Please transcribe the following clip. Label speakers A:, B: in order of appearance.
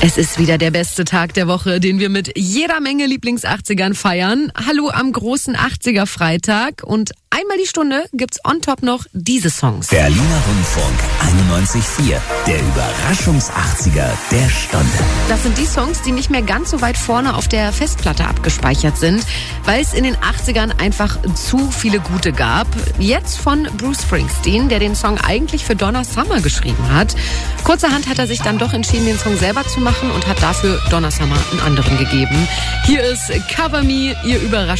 A: Es ist wieder der beste Tag der Woche, den wir mit jeder Menge Lieblings-80ern feiern. Hallo am großen 80er-Freitag und einmal die Stunde gibt's on top noch diese Songs.
B: Berliner Rundfunk 91.4, der Überraschungs-80er der Stunde.
A: Das sind die Songs, die nicht mehr ganz so weit vorne auf der Festplatte abgespeichert sind, weil es in den 80ern einfach zu viele gute gab. Jetzt von Bruce Springsteen, der den Song eigentlich für Donna Summer geschrieben hat. Kurzerhand hat er sich dann doch entschieden, den Song selber zu machen und hat dafür Donna Summer einen anderen gegeben. Hier ist Cover Me, ihr Überraschung.